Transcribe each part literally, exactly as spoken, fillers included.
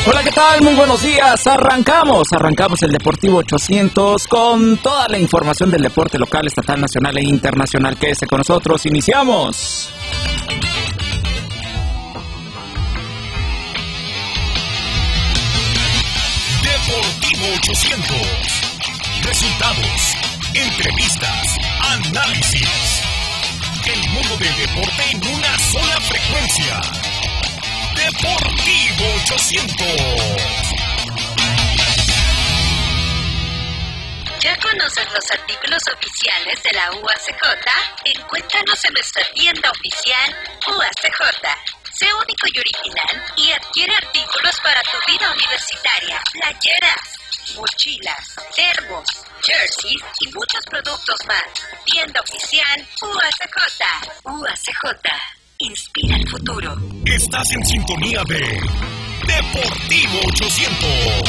Hola, ¿qué tal? Muy buenos días. Arrancamos, arrancamos el Deportivo ochocientos con toda la información del deporte local, estatal, nacional e internacional. Quédese con nosotros, iniciamos. Deportivo ochocientos. Resultados, entrevistas, análisis. El mundo del deporte en una sola frecuencia. Deportivo ochocientos. ¿Ya conocen los artículos oficiales de la U A C J? Encuéntranos en nuestra tienda oficial U A C J. Sé único y original y adquiere artículos para tu vida universitaria, playeras, mochilas, termos, jerseys y muchos productos más. Tienda oficial U A C J. U A C J. Inspira el futuro. Estás en sintonía de Deportivo ochocientos.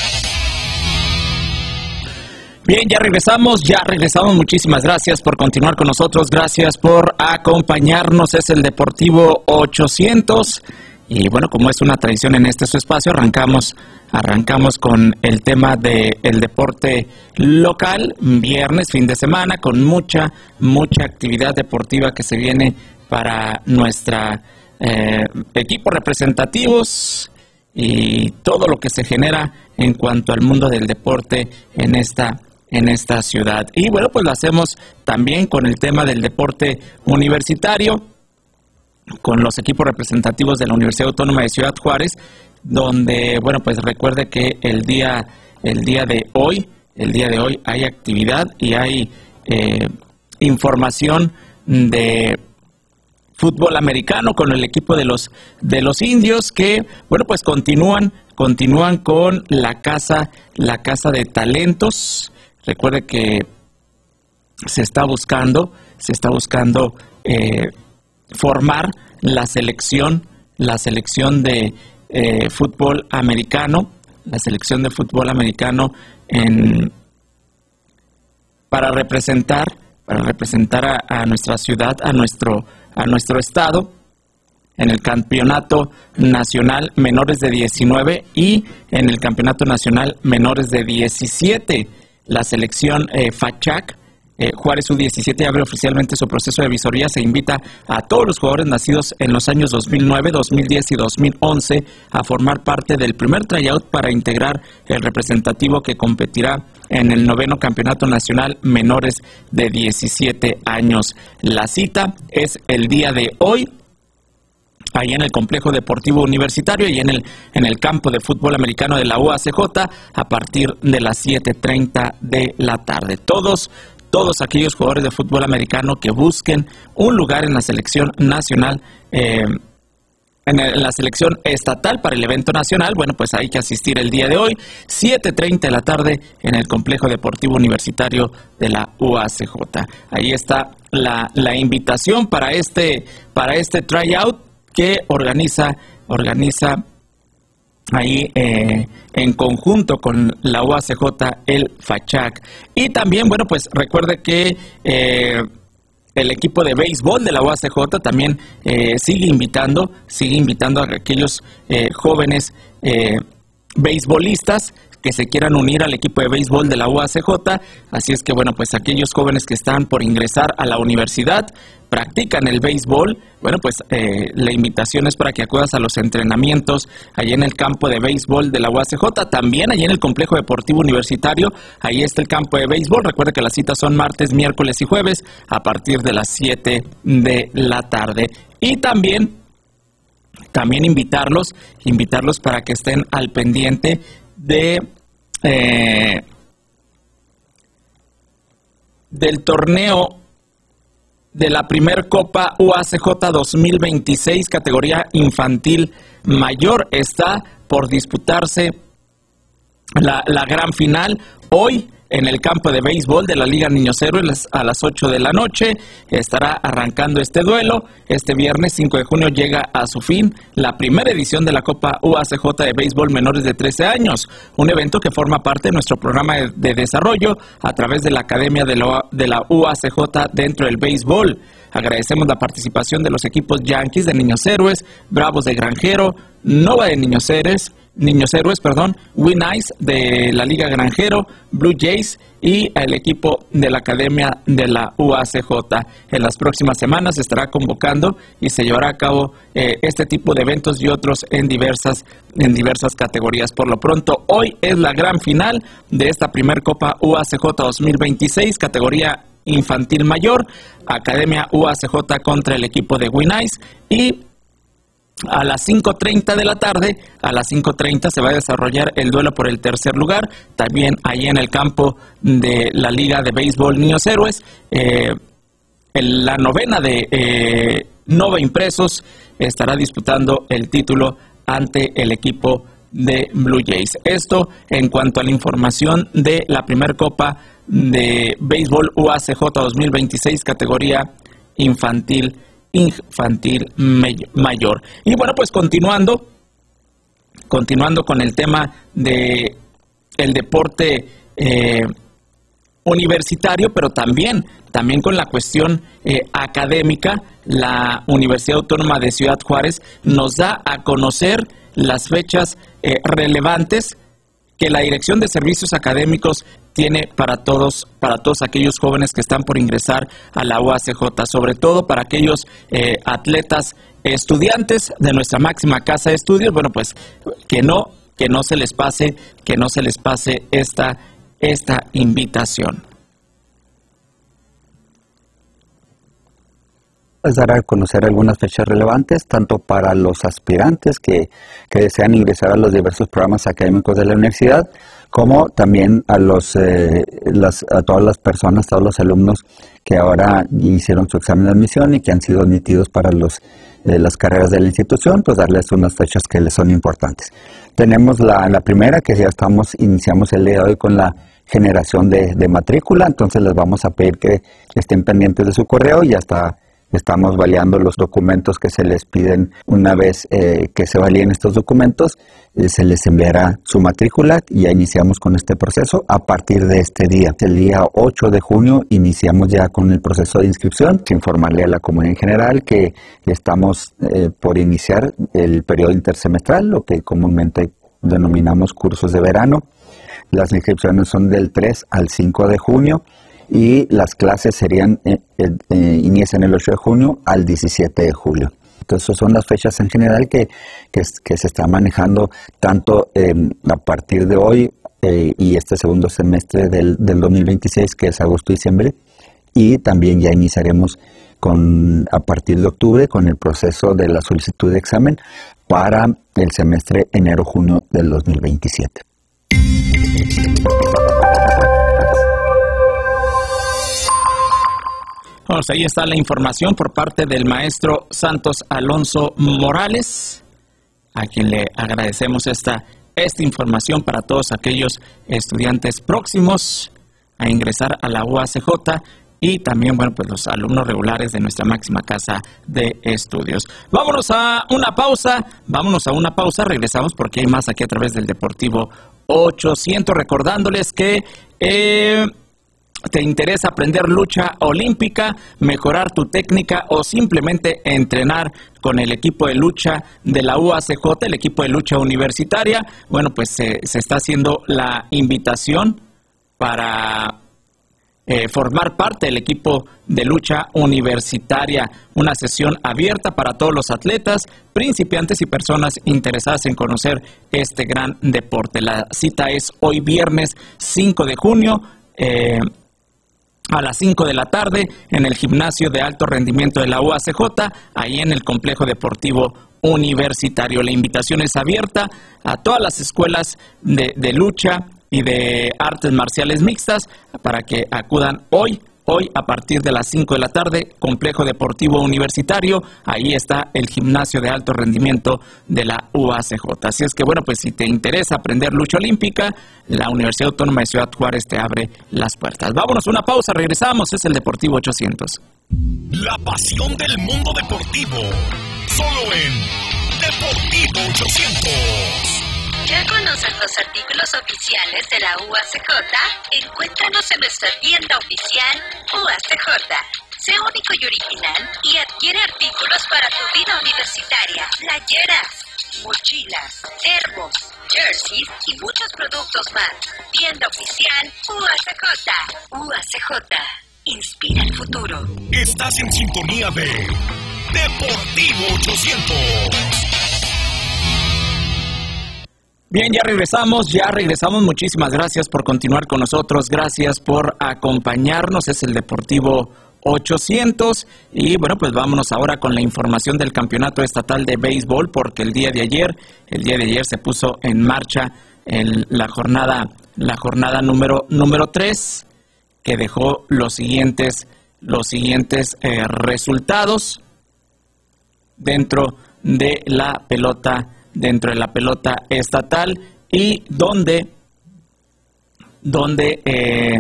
Bien, ya regresamos, ya regresamos. Muchísimas gracias por continuar con nosotros. Gracias por acompañarnos. Es el Deportivo ochocientos. Y bueno, como es una tradición en este su espacio, arrancamos, arrancamos con el tema del deporte local. Viernes, fin de semana, con mucha, mucha actividad deportiva que se viene para nuestra eh, equipos representativos y todo lo que se genera en cuanto al mundo del deporte en esta en esta ciudad. Y bueno, pues lo hacemos también con el tema del deporte universitario, con los equipos representativos de la Universidad Autónoma de Ciudad Juárez, donde, bueno, pues recuerde que el día, el día de hoy, el día de hoy hay actividad y hay eh, información de fútbol americano con el equipo de los de los indios que, bueno, pues continúan continúan con la casa la casa de talentos. Recuerde que se está buscando se está buscando eh, formar la selección la selección de eh, fútbol americano la selección de fútbol americano en para representar para representar a, a nuestra ciudad, a nuestro a nuestro estado en el campeonato nacional menores de diecinueve y en el campeonato nacional menores de diecisiete. La selección eh, FACHAC, eh, Juárez U diecisiete, abre oficialmente su proceso de visoría. Se invita a todos los jugadores nacidos en los años dos mil nueve, dos mil diez y dos mil once a formar parte del primer tryout para integrar el representativo que competirá en el noveno campeonato nacional menores de diecisiete años. La cita es el día de hoy, ahí en el complejo deportivo universitario y en el, en el campo de fútbol americano de la U A C J a partir de las siete treinta de la tarde. Todos, todos aquellos jugadores de fútbol americano que busquen un lugar en la selección nacional, eh, en la selección estatal para el evento nacional, bueno, pues hay que asistir el día de hoy, siete treinta de la tarde, en el complejo deportivo universitario de la U A C J. Ahí está la, la invitación para este, para este tryout que organiza, organiza ahí eh, en conjunto con la U A C J el FACHAC. Y también, bueno, pues recuerde que eh, el equipo de béisbol de la U A C J también eh, sigue invitando, sigue invitando a aquellos eh, jóvenes eh, beisbolistas que se quieran unir al equipo de béisbol de la U A C J. Así es que, bueno, pues aquellos jóvenes que están por ingresar a la universidad, practican el béisbol, bueno, pues eh, la invitación es para que acudas a los entrenamientos allí en el campo de béisbol de la U A C J, también allí en el complejo deportivo universitario, ahí está el campo de béisbol. Recuerde que las citas son martes, miércoles y jueves a partir de las siete de la tarde. Y también, también invitarlos, invitarlos para que estén al pendiente de eh, del torneo de la primer Copa U A C J dos mil veintiséis, categoría infantil mayor. Está por disputarse la, la gran final hoy en el campo de béisbol de la Liga Niños Héroes a las ocho de la noche. Estará arrancando este duelo. Este viernes cinco de junio llega a su fin la primera edición de la Copa U A C J de béisbol menores de trece años, un evento que forma parte de nuestro programa de, de desarrollo a través de la Academia de la, de la U A C J dentro del béisbol. Agradecemos la participación de los equipos Yankees de Niños Héroes, Bravos de Granjero, Nova de Niños Héroes, Niños Héroes, perdón, Win-Ice de la Liga Granjero, Blue Jays y el equipo de la Academia de la U A C J. En las próximas semanas se estará convocando y se llevará a cabo eh, este tipo de eventos y otros en diversas, en diversas categorías. Por lo pronto, hoy es la gran final de esta primer Copa U A C J dos mil veintiséis, categoría infantil mayor, Academia U A C J contra el equipo de Win-Ice, y a las cinco treinta de la tarde, a las cinco treinta se va a desarrollar el duelo por el tercer lugar, también ahí en el campo de la Liga de Béisbol Niños Héroes. Eh, en la novena de eh, Nova Impresos estará disputando el título ante el equipo de Blue Jays. Esto en cuanto a la información de la primer Copa de Béisbol U A C J dos mil veintiséis, categoría infantil infantil mayor. Y bueno, pues continuando, continuando con el tema de el deporte eh, universitario, pero también, también con la cuestión eh, académica, la Universidad Autónoma de Ciudad Juárez nos da a conocer las fechas eh, relevantes que la Dirección de Servicios Académicos tiene para todos, para todos aquellos jóvenes que están por ingresar a la U A C J, sobre todo para aquellos eh, atletas, estudiantes de nuestra máxima casa de estudios. Bueno, pues que no, que no se les pase, que no se les pase esta, esta invitación. Es dar a conocer algunas fechas relevantes, tanto para los aspirantes que, que desean ingresar a los diversos programas académicos de la universidad, como también a, los, eh, las, a todas las personas, todos los alumnos que ahora hicieron su examen de admisión y que han sido admitidos para los, eh, las carreras de la institución, pues darles unas fechas que les son importantes. Tenemos la, la primera, que ya estamos, iniciamos el día de hoy con la generación de, de matrícula, entonces les vamos a pedir que estén pendientes de su correo y hasta estamos validando los documentos que se les piden. Una vez eh, que se validen estos documentos, eh, se les enviará su matrícula y ya iniciamos con este proceso a partir de este día. El día ocho de junio iniciamos ya con el proceso de inscripción. Informarle a la comunidad en general que estamos eh, por iniciar el periodo intersemestral, lo que comúnmente denominamos cursos de verano. Las inscripciones son del tres al cinco de junio. Y las clases serían, eh, eh, inician el ocho de junio al diecisiete de julio. Entonces, esas son las fechas en general que, que, que se están manejando tanto eh, a partir de hoy eh, y este segundo semestre del, del dos mil veintiséis, que es agosto y diciembre, y también ya iniciaremos con, a partir de octubre con el proceso de la solicitud de examen para el semestre enero-junio del dos mil veintisiete. Bueno, pues ahí está la información por parte del maestro Santos Alonso Morales, a quien le agradecemos esta, esta información para todos aquellos estudiantes próximos a ingresar a la U A C J y también, bueno, pues los alumnos regulares de nuestra máxima casa de estudios. Vámonos a una pausa, vámonos a una pausa, regresamos porque hay más aquí a través del Deportivo ochocientos, recordándoles que Eh, ¿te interesa aprender lucha olímpica, mejorar tu técnica o simplemente entrenar con el equipo de lucha de la U A C J, el equipo de lucha universitaria? Bueno, pues se, se está haciendo la invitación para eh, formar parte del equipo de lucha universitaria. Una sesión abierta para todos los atletas, principiantes y personas interesadas en conocer este gran deporte. La cita es hoy viernes cinco de junio, eh, a las cinco de la tarde en el gimnasio de alto rendimiento de la U A C J, ahí en el complejo deportivo universitario. La invitación es abierta a todas las escuelas de, de lucha y de artes marciales mixtas para que acudan hoy, hoy a partir de las cinco de la tarde, complejo deportivo universitario, ahí está el gimnasio de alto rendimiento de la U A C J. Así es que bueno, pues si te interesa aprender lucha olímpica, la Universidad Autónoma de Ciudad Juárez te abre las puertas. Vámonos a una pausa, regresamos, es el Deportivo ochocientos. La pasión del mundo deportivo, solo en Deportivo ochocientos. ¿Ya conocen los artículos oficiales de la U A C J? Encuéntranos en nuestra tienda oficial U A C J. Sé único y original y adquiere artículos para tu vida universitaria. Playeras, mochilas, termos, jerseys y muchos productos más. Tienda oficial U A C J. U A C J. Inspira el futuro. Estás en sintonía de Deportivo ochocientos. Bien, ya regresamos, ya regresamos. Muchísimas gracias por continuar con nosotros. Gracias por acompañarnos. Es el Deportivo ochocientos. Y bueno, pues vámonos ahora con la información del Campeonato Estatal de Béisbol, porque el día de ayer, el día de ayer se puso en marcha el, la jornada, la jornada número, número tres, que dejó los siguientes, los siguientes eh, resultados dentro de la pelota, dentro de la pelota estatal, y donde, donde eh,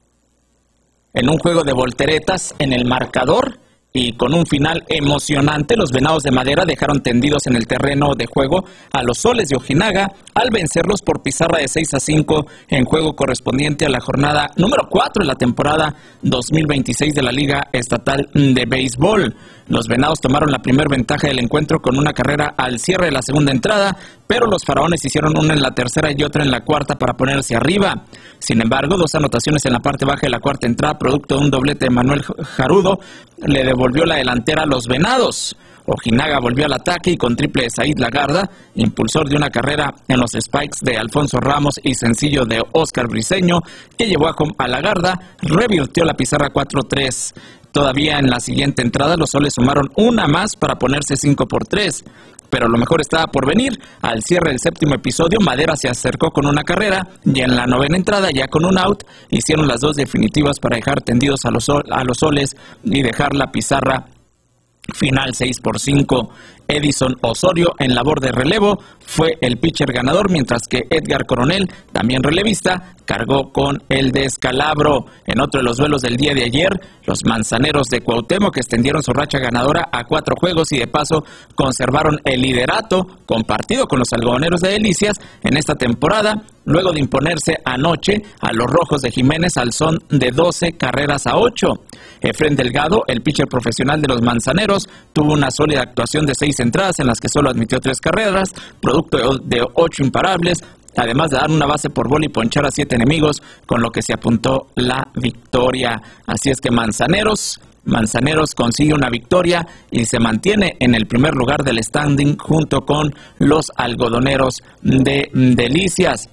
en un juego de volteretas en el marcador y con un final emocionante, los Venados de Madera dejaron tendidos en el terreno de juego a los Soles de Ojinaga al vencerlos por pizarra de seis a cinco en juego correspondiente a la jornada número cuatro de la temporada dos mil veintiséis de la Liga Estatal de Béisbol. Los Venados tomaron la primera ventaja del encuentro con una carrera al cierre de la segunda entrada, pero los Faraones hicieron una en la tercera y otra en la cuarta para ponerse arriba. Sin embargo, dos anotaciones en la parte baja de la cuarta entrada, producto de un doblete de Manuel Jarudo, le devolvió la delantera a los Venados. Ojinaga volvió al ataque y con triple de Said Lagarda, impulsor de una carrera en los spikes de Alfonso Ramos y sencillo de Oscar Briceño, que llevó a, a Lagarda, revirtió la pizarra cuatro tres. Todavía en la siguiente entrada, los Soles sumaron una más para ponerse cinco por tres. Pero lo mejor estaba por venir. Al cierre del séptimo episodio, Madera se acercó con una carrera y en la novena entrada, ya con un out, hicieron las dos definitivas para dejar tendidos a los, a los Soles y dejar la pizarra final seis por cinco. Edison Osorio, en labor de relevo, fue el pitcher ganador, mientras que Edgar Coronel, también relevista, cargó con el descalabro. En otro de los duelos del día de ayer, los Manzaneros de Cuauhtémoc extendieron su racha ganadora a cuatro juegos y de paso conservaron el liderato compartido con los Algodoneros de Delicias en esta temporada, luego de imponerse anoche a los Rojos de Jiménez al son de doce carreras a ocho. Efren Delgado, el pitcher profesional de los Manzaneros, tuvo una sólida actuación de seis entradas en las que solo admitió tres carreras, producto de ocho imparables, además de dar una base por bola y ponchar a siete enemigos, con lo que se apuntó la victoria. Así es que Manzaneros, Manzaneros consigue una victoria y se mantiene en el primer lugar del standing junto con los Algodoneros de Delicias.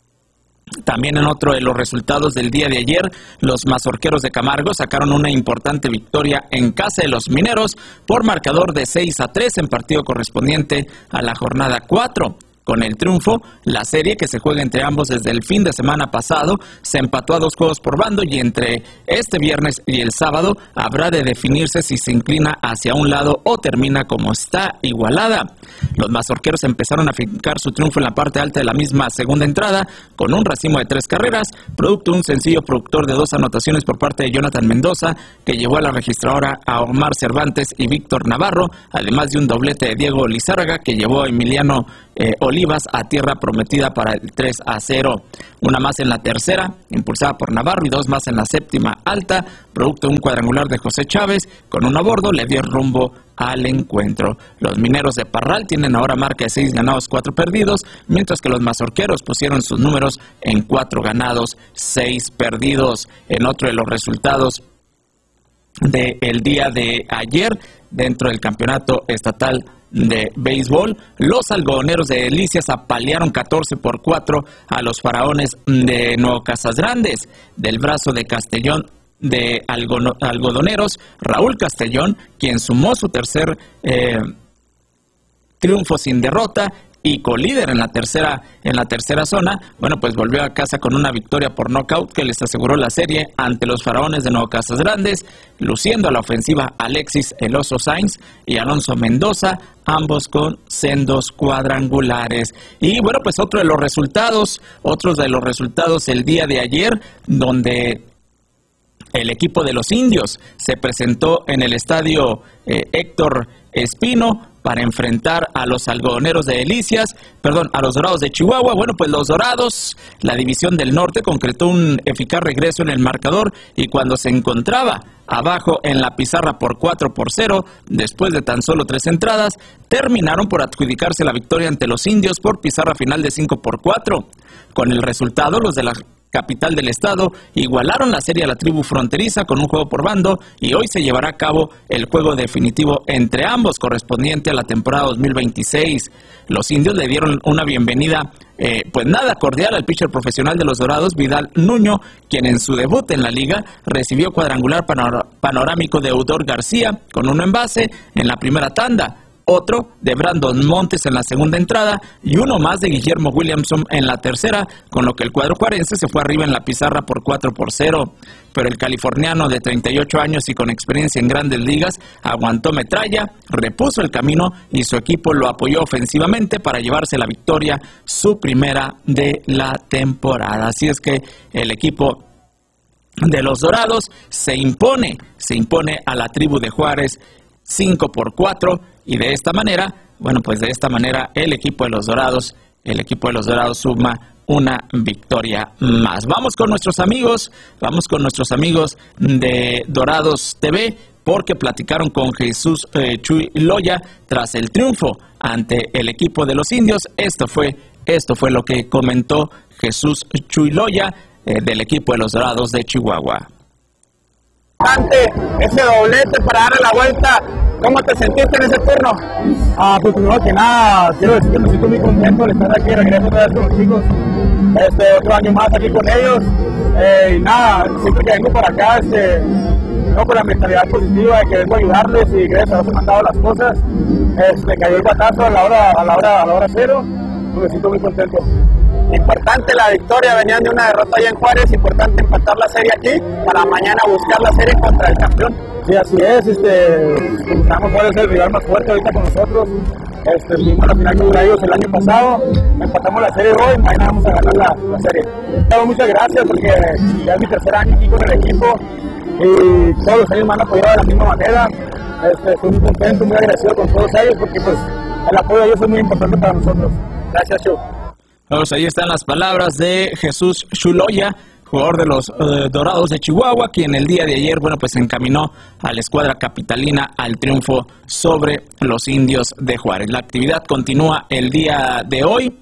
También en otro de los resultados del día de ayer, los Mazorqueros de Camargo sacaron una importante victoria en casa de los Mineros por marcador de seis a tres en partido correspondiente a la jornada cuatro. Con el triunfo, la serie que se juega entre ambos desde el fin de semana pasado se empató a dos juegos por bando y entre este viernes y el sábado habrá de definirse si se inclina hacia un lado o termina como está igualada. Los Mazorqueros empezaron a fincar su triunfo en la parte alta de la misma segunda entrada con un racimo de tres carreras, producto de un sencillo productor de dos anotaciones por parte de Jonathan Mendoza, que llevó a la registradora a Omar Cervantes y Víctor Navarro, además de un doblete de Diego Lizárraga que llevó a Emiliano eh, Olivas a tierra prometida para el tres a cero. Una más en la tercera, impulsada por Navarro, y dos más en la séptima alta, producto de un cuadrangular de José Chávez, con un a bordo le dio rumbo al encuentro. Los Mineros de Parral tienen ahora marca de seis ganados, cuatro perdidos, mientras que los Mazorqueros pusieron sus números en cuatro ganados, seis perdidos. En otro de los resultados del día de ayer, dentro del campeonato estatal de béisbol, los Algodoneros de Delicias apalearon catorce por cuatro a los Faraones de Nuevo Casas Grandes. Del brazo de Castellón de Algodoneros, Raúl Castellón, quien sumó su tercer eh, triunfo sin derrota y colíder en la tercera en la tercera zona, bueno, pues volvió a casa con una victoria por nocaut que les aseguró la serie ante los Faraones de Nuevo Casas Grandes, luciendo a la ofensiva Alexis El Oso Sainz y Alonso Mendoza, ambos con sendos cuadrangulares. Y bueno, pues otro de los resultados, otros de los resultados el día de ayer, donde el equipo de los Indios se presentó en el estadio eh, Héctor Espino para enfrentar a los algodoneros de Delicias, perdón, a los Dorados de Chihuahua. Bueno, pues los Dorados, la división del norte, concretó un eficaz regreso en el marcador y cuando se encontraba abajo en la pizarra por cuatro por cero, después de tan solo tres entradas, terminaron por adjudicarse la victoria ante los indios por pizarra final de cinco por cuatro. Con el resultado, los de la capital del estado igualaron la serie a la tribu fronteriza con un juego por bando y hoy se llevará a cabo el juego definitivo entre ambos correspondiente a la temporada dos mil veintiséis. Los indios le dieron una bienvenida eh, pues nada cordial al pitcher profesional de los Dorados, Vidal Nuño, quien en su debut en la liga recibió cuadrangular panor- panorámico de Eudor García con uno en base en la primera tanda, otro de Brandon Montes en la segunda entrada y uno más de Guillermo Williamson en la tercera, con lo que el cuadro juarense se fue arriba en la pizarra por cuatro por cero. Pero el californiano de treinta y ocho años y con experiencia en grandes ligas aguantó metralla, repuso el camino y su equipo lo apoyó ofensivamente para llevarse la victoria, su primera de la temporada. Así es que el equipo de los Dorados se impone, se impone a la tribu de Juárez cinco por cuatro y de esta manera, bueno, pues de esta manera el equipo de los Dorados, el equipo de los Dorados suma una victoria más. Vamos con nuestros amigos, vamos con nuestros amigos de Dorados T V porque platicaron con Jesús eh, Chuy Loya tras el triunfo ante el equipo de los indios. Esto fue, esto fue lo que comentó Jesús Chuy Loya eh, del equipo de los Dorados de Chihuahua. Ese doblete para darle la vuelta, ¿cómo te sentiste en ese turno? Ah, pues primero que nada, quiero decir que me siento muy contento de estar aquí, regreso otra vez con los chicos, este, otro año más aquí con ellos, eh, y nada, siempre que vengo para acá, este, vengo con la mentalidad positiva de que vengo a ayudarles y gracias a Dios he mandado las cosas, este, cayó el batazo a la hora, a la hora, a la hora cero, me siento muy contento. Importante la victoria, venían de una derrota allá en Juárez, importante empatar la serie aquí para mañana buscar la serie contra el campeón. Sí, así es, este, buscamos cuál es el rival más fuerte ahorita con nosotros, este, tuvimos la final contra ellos el año pasado, empatamos la serie hoy, mañana vamos a ganar la, la serie. Muchas gracias porque ya es mi tercer año aquí con el equipo y todos los años me han apoyado de la misma manera, este, estoy muy contento, muy agradecido con todos ellos porque pues el apoyo de ellos es muy importante para nosotros. Gracias, Chu. Pues ahí están las palabras de Jesús Chuloya, jugador de los eh, Dorados de Chihuahua, quien el día de ayer, bueno, pues encaminó a la escuadra capitalina al triunfo sobre los indios de Juárez. La actividad continúa el día de hoy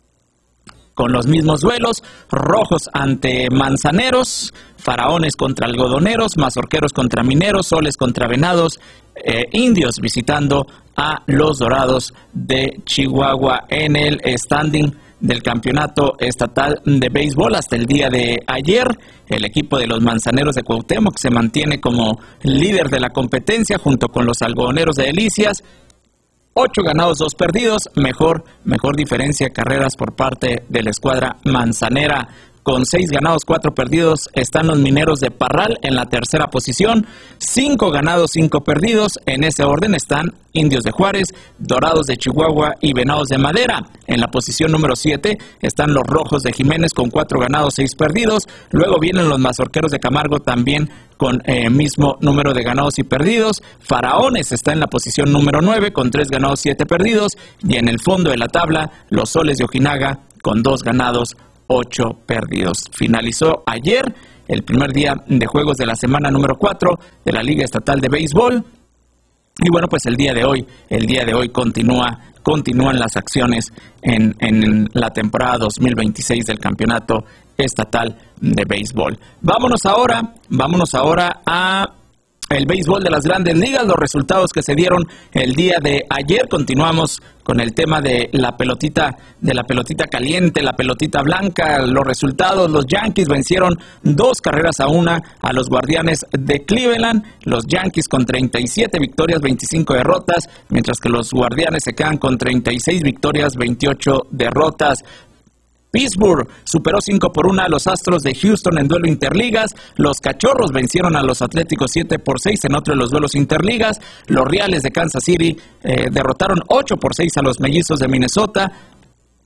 con los mismos duelos: Rojos ante Manzaneros, Faraones contra Algodoneros, Mazorqueros contra Mineros, Soles contra Venados, eh, Indios visitando a los Dorados de Chihuahua en el standing del campeonato estatal de béisbol. Hasta el día de ayer, el equipo de los Manzaneros de Cuauhtémoc se mantiene como líder de la competencia junto con los Algodoneros de Delicias. Ocho ganados, dos perdidos, mejor, mejor diferencia de carreras por parte de la escuadra manzanera. Con seis ganados, cuatro perdidos, están los Mineros de Parral en la tercera posición. Cinco ganados, cinco perdidos. En ese orden están Indios de Juárez, Dorados de Chihuahua y Venados de Madera. En la posición número siete están los Rojos de Jiménez con cuatro ganados, seis perdidos. Luego vienen los Mazorqueros de Camargo también con el eh, mismo número de ganados y perdidos. Faraones está en la posición número nueve con tres ganados, siete perdidos. Y en el fondo de la tabla, los Soles de Ojinaga con dos ganados, ocho perdidos. Finalizó ayer el primer día de juegos de la semana número cuatro de la Liga Estatal de Béisbol. Y bueno, pues el día de hoy, el día de hoy continúa, continúan las acciones en, en la temporada dos mil veintiséis del Campeonato Estatal de Béisbol. Vámonos ahora, vámonos ahora a el béisbol de las Grandes Ligas, los resultados que se dieron el día de ayer. Continuamos con el tema de la pelotita, de la pelotita caliente, la pelotita blanca. Los resultados: los Yankees vencieron dos carreras a una a los Guardianes de Cleveland. Los Yankees con treinta y siete victorias, veinticinco derrotas, mientras que los Guardianes se quedan con treinta y seis victorias, veintiocho derrotas. Pittsburgh superó cinco por uno a los Astros de Houston en duelo interligas. Los Cachorros vencieron a los Atléticos siete por seis en otro de los duelos interligas. Los Reales de Kansas City eh, derrotaron ocho por seis a los Mellizos de Minnesota.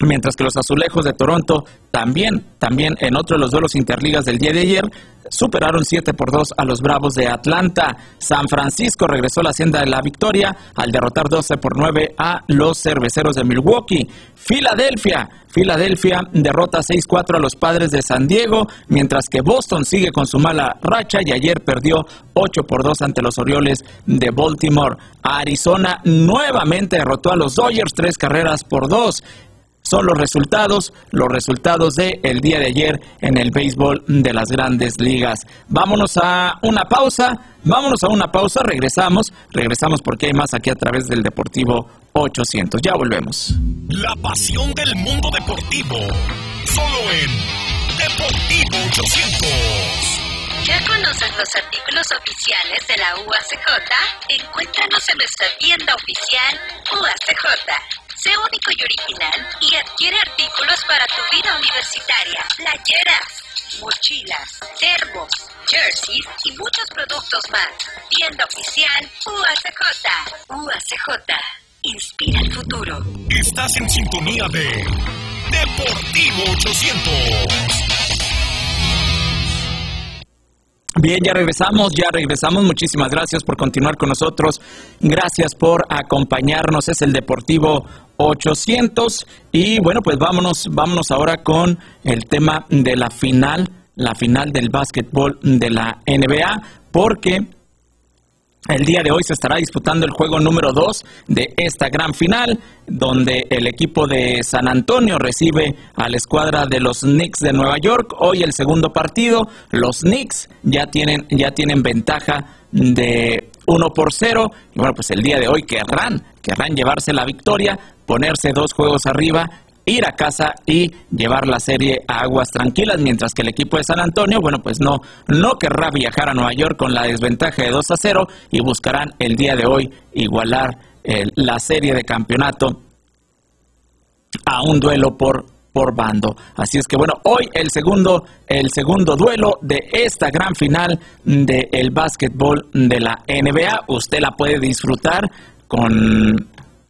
Mientras que los Azulejos de Toronto también, también en otro de los duelos interligas del día de ayer, superaron siete por dos a los Bravos de Atlanta. San Francisco regresó a la senda de la victoria al derrotar doce por nueve a los Cerveceros de Milwaukee. Filadelfia, Filadelfia derrota seis cuatro a los Padres de San Diego, mientras que Boston sigue con su mala racha y ayer perdió ocho por dos ante los Orioles de Baltimore. Arizona nuevamente derrotó a los Dodgers tres carreras por dos. Son los resultados, los resultados del día de ayer en el béisbol de las Grandes Ligas. Vámonos a una pausa, vámonos a una pausa, regresamos, regresamos porque hay más aquí a través del Deportivo ochocientos. Ya volvemos. La pasión del mundo deportivo, solo en Deportivo ochocientos. ¿Ya conoces los artículos oficiales de la U A C J? Encuéntranos en nuestra tienda oficial U A C J. Sé único y original y adquiere artículos para tu vida universitaria. Playeras, mochilas, termos, jerseys y muchos productos más. Tienda oficial U A C J. U A C J. Inspira el futuro. Estás en sintonía de Deportivo ochocientos. Bien, ya regresamos, ya regresamos. Muchísimas gracias por continuar con nosotros. Gracias por acompañarnos. Es el Deportivo ochocientos. Y bueno, pues vámonos, vámonos ahora con el tema de la final, la final del básquetbol de la N B A, porque el día de hoy se estará disputando el juego número dos de esta gran final, donde el equipo de San Antonio recibe a la escuadra de los Knicks de Nueva York. Hoy el segundo partido, los Knicks ya tienen, ya tienen ventaja de uno por cero. Y bueno, pues el día de hoy querrán, querrán llevarse la victoria, ponerse dos juegos arriba, ir a casa y llevar la serie a aguas tranquilas, mientras que el equipo de San Antonio, bueno, pues no, no querrá viajar a Nueva York con la desventaja de dos a cero y buscarán el día de hoy igualar eh, la serie de campeonato a un duelo por, por bando. Así es que bueno, hoy el segundo, el segundo duelo de esta gran final del básquetbol de la N B A. Usted la puede disfrutar con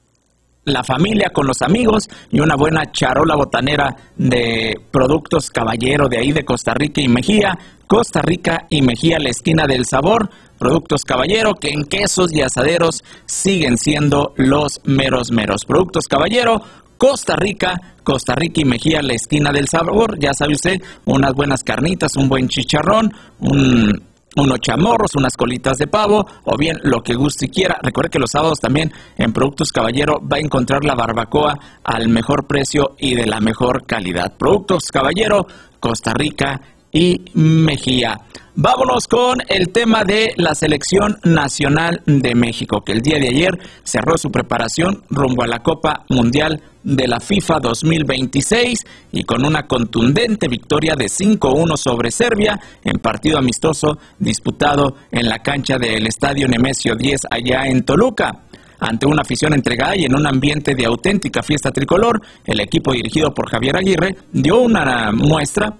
la familia, con los amigos y una buena charola botanera de Productos Caballero de ahí de Costa Rica y Mejía. Costa Rica y Mejía, la esquina del sabor. Productos Caballero, que en quesos y asaderos siguen siendo los meros meros. Productos Caballero, Costa Rica, Costa Rica y Mejía, la esquina del sabor. Ya sabe usted, unas buenas carnitas, un buen chicharrón, un... unos chamorros, unas colitas de pavo, o bien lo que guste y quiera. Recuerde que los sábados también en Productos Caballero va a encontrar la barbacoa al mejor precio y de la mejor calidad. Productos Caballero, Costa Rica y Mejía. Vámonos con el tema de la Selección Nacional de México, que el día de ayer cerró su preparación rumbo a la Copa Mundial de la FIFA dos mil veintiséis y con una contundente victoria de cinco uno sobre Serbia en partido amistoso disputado en la cancha del Estadio Nemesio diez allá en Toluca. Ante una afición entregada y en un ambiente de auténtica fiesta tricolor, el equipo dirigido por Javier Aguirre dio una muestra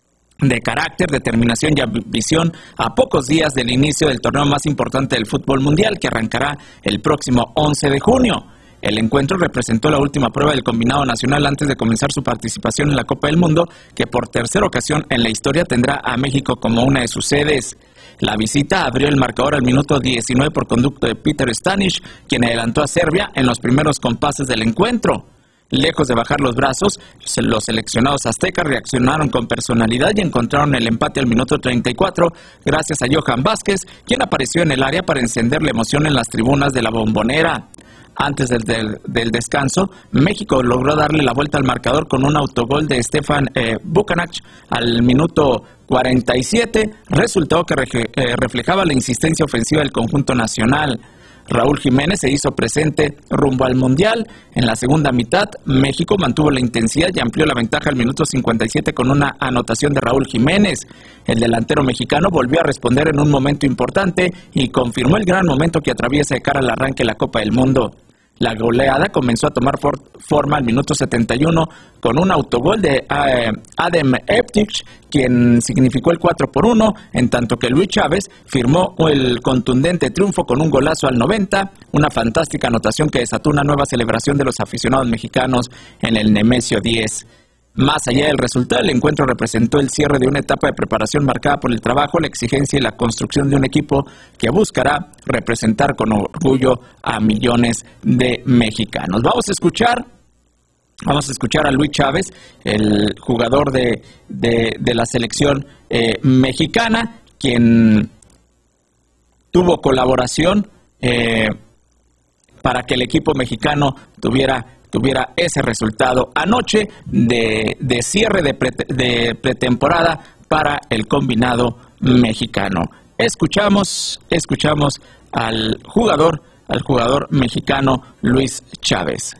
de carácter, determinación y ambición a pocos días del inicio del torneo más importante del fútbol mundial, que arrancará el próximo once de junio. El encuentro representó la última prueba del combinado nacional antes de comenzar su participación en la Copa del Mundo, que por tercera ocasión en la historia tendrá a México como una de sus sedes. La visita abrió el marcador al minuto diecinueve por conducto de Peter Stanish, quien adelantó a Serbia en los primeros compases del encuentro. Lejos de bajar los brazos, los seleccionados aztecas reaccionaron con personalidad y encontraron el empate al minuto treinta y cuatro gracias a Johan Vázquez, quien apareció en el área para encender la emoción en las tribunas de la Bombonera. Antes del, del, del descanso, México logró darle la vuelta al marcador con un autogol de Stefan eh, Bukanach al minuto cuarenta y siete, resultado que re, eh, reflejaba la insistencia ofensiva del conjunto nacional. Raúl Jiménez se hizo presente rumbo al Mundial. En la segunda mitad, México mantuvo la intensidad y amplió la ventaja al minuto cincuenta y siete con una anotación de Raúl Jiménez. El delantero mexicano volvió a responder en un momento importante y confirmó el gran momento que atraviesa de cara al arranque de la Copa del Mundo. La goleada comenzó a tomar for- forma al minuto setenta y uno con un autogol de eh, Adem Eptich, quien significó el cuatro por uno, en tanto que Luis Chávez firmó el contundente triunfo con un golazo al noventa, una fantástica anotación que desató una nueva celebración de los aficionados mexicanos en el Nemesio diez. Más allá del resultado, el encuentro representó el cierre de una etapa de preparación marcada por el trabajo, la exigencia y la construcción de un equipo que buscará representar con orgullo a millones de mexicanos. Vamos a escuchar, vamos a escuchar a Luis Chávez, el jugador de, de, de la selección eh, mexicana, quien tuvo colaboración eh, para que el equipo mexicano tuviera tuviera ese resultado anoche de, de cierre de, pre, de pretemporada para el combinado mexicano. Escuchamos, escuchamos al jugador, al jugador mexicano Luis Chávez.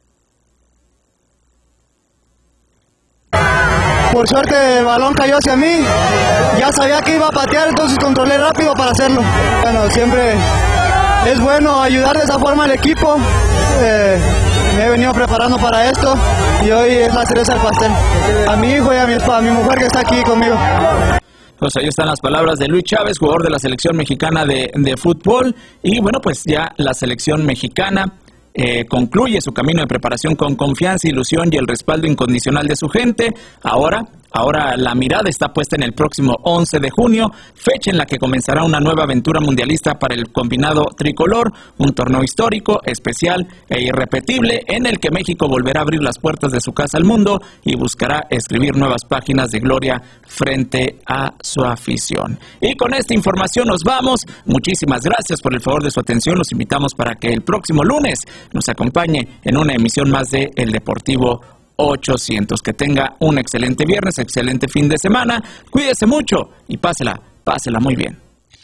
Por suerte el balón cayó hacia mí, ya sabía que iba a patear, entonces controlé rápido para hacerlo. Bueno, siempre es bueno ayudar de esa forma al equipo. Eh, me he venido preparando para esto y hoy es la cereza del pastel. A mi hijo y a mi, a mi mujer que está aquí conmigo. Pues ahí están las palabras de Luis Chávez, jugador de la selección mexicana de, de fútbol. Y bueno, pues ya la selección mexicana eh, concluye su camino de preparación con confianza, ilusión y el respaldo incondicional de su gente. Ahora, ahora la mirada está puesta en el próximo once de junio, fecha en la que comenzará una nueva aventura mundialista para el combinado tricolor, un torneo histórico, especial e irrepetible en el que México volverá a abrir las puertas de su casa al mundo y buscará escribir nuevas páginas de gloria frente a su afición. Y con esta información nos vamos. Muchísimas gracias por el favor de su atención. Los invitamos para que el próximo lunes nos acompañe en una emisión más de El Deportivo ochocientos. Que tenga un excelente viernes, excelente fin de semana. Cuídese mucho y pásela, pásela muy bien.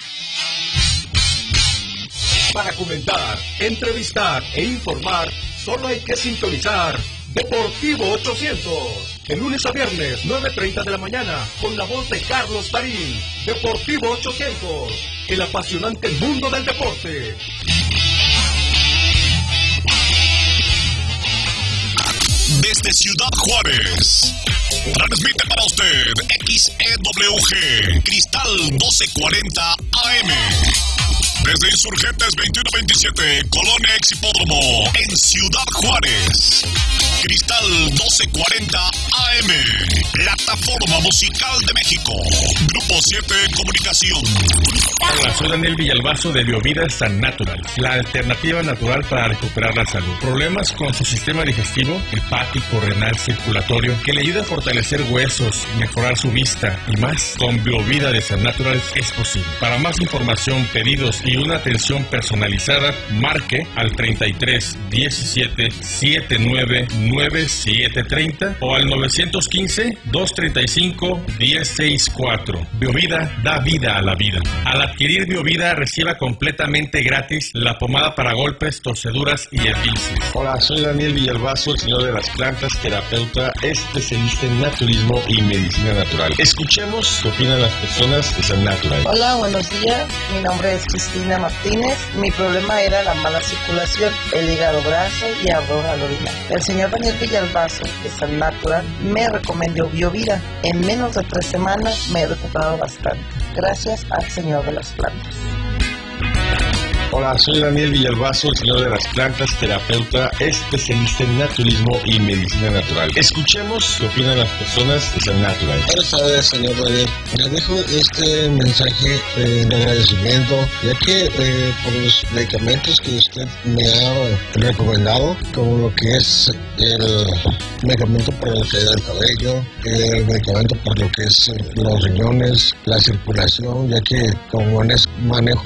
Para comentar, entrevistar e informar, solo hay que sintonizar Deportivo ochocientos. De lunes a viernes, nueve treinta de la mañana, con la voz de Carlos Tarín. Deportivo ochocientos, el apasionante mundo del deporte. Desde Ciudad Juárez, transmite para usted X E W G, Cristal doce cuarenta A M. Desde Insurgentes veintiuno veintisiete, Colonia Exhipódromo, en Ciudad Juárez. Cristal doce cuarenta A M, plataforma musical de México. Grupo siete Comunicación. Hola, soy Daniel Villalbazo de Biovida San Natural, la alternativa natural para recuperar la salud. Problemas con su sistema digestivo, hepático, renal, circulatorio, que le ayuda a fortalecer huesos, mejorar su vista y más. Con Biovida de San Natural es posible. Para más información, pedidos y una atención personalizada, marque al treinta y tres diecisiete setenta y nueve noventa y siete treinta o al nueve uno cinco dos treinta y cinco diez sesenta y cuatro. Biovida da vida a la vida. Al adquirir Biovida, reciba completamente gratis la pomada para golpes, torceduras y esguinces. Hola, soy Daniel Villalbazo, el señor de las plantas, terapeuta, especialista en naturismo y medicina natural. Escuchemos qué opinan las personas de San Natural. Hola, buenos días. Mi nombre es Cristina Martínez. Mi problema era la mala circulación, el hígado graso y ardor al orinar. El señor Daniel Villalbazo de San Natural me recomendó Biovida. En menos de tres semanas me he recuperado bastante. Gracias al señor de las plantas. Hola, soy Daniel Villalbazo, el señor de las plantas, terapeuta, especialista en naturismo y medicina natural. Escuchemos qué opinan las personas de San Natural. Buenas tardes, señor Daniel. Le dejo este mensaje eh, de agradecimiento, ya que eh, por los medicamentos que usted me ha recomendado, como lo que es el medicamento para la caída del cabello, el medicamento para lo que es los riñones, la circulación, ya que como manejo